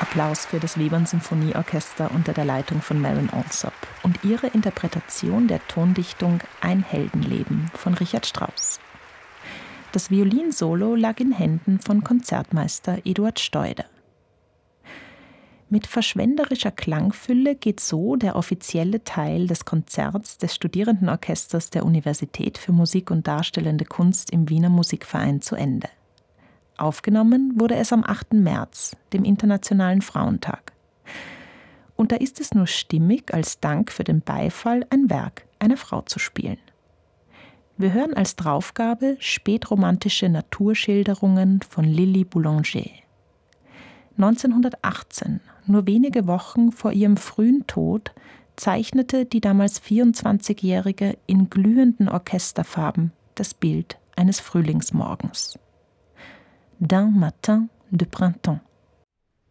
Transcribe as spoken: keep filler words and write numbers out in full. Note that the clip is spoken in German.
Applaus für das Webern Symphonieorchester unter der Leitung von Maren Alsop und ihre Interpretation der Tondichtung Ein Heldenleben von Richard Strauss. Das Violinsolo lag in Händen von Konzertmeister Eduard Steuder. Mit verschwenderischer Klangfülle geht so der offizielle Teil des Konzerts des Studierendenorchesters der Universität für Musik und Darstellende Kunst im Wiener Musikverein zu Ende. Aufgenommen wurde es am achten März, dem Internationalen Frauentag. Und da ist es nur stimmig, als Dank für den Beifall ein Werk einer Frau zu spielen. Wir hören als Draufgabe spätromantische Naturschilderungen von Lily Boulanger. neunzehnhundertachtzehn, nur wenige Wochen vor ihrem frühen Tod, zeichnete die damals vierundzwanzigjährige in glühenden Orchesterfarben das Bild eines Frühlingsmorgens. D'un matin de printemps.